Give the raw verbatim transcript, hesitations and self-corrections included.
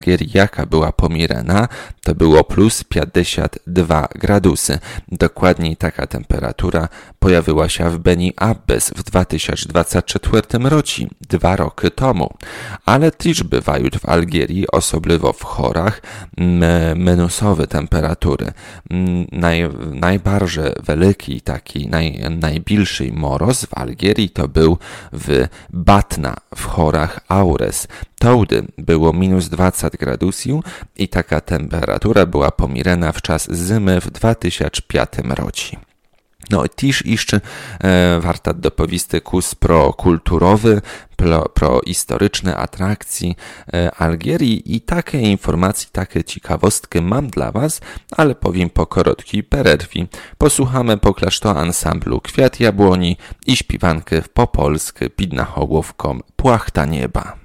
jaka była pomierana, to było plus pięćdziesiąt dwa gradusy. Dokładniej taka temperatura pojawiła się w Beni Abbes w dwa tysiące dwudziestym czwartym roku, dwa roky temu. Ale też bywają w Algierii, osobliwo w chorach, minusowe temperatury. Naj, najbardziej wielki, taki naj, najbliższy moroz w Algierii to był w Batna, w chorach Aures. Wtedy było minus dwadzieścia gradusów i taka temperatura była pomierana w czas zimy w dwa tysiące piątym roku. No, też jeszcze e, warto dopowiedzieć kurs pro kulturowy, pro, pro historyczne atrakcji e, Algierii i takie informacje, takie ciekawostki mam dla was, ale powiem po krótkiej przerwie. Posłuchamy po klasztorze ansamblu Kwiat Jabłoni i śpiewankę po polsku pod nachołówką Płachta nieba.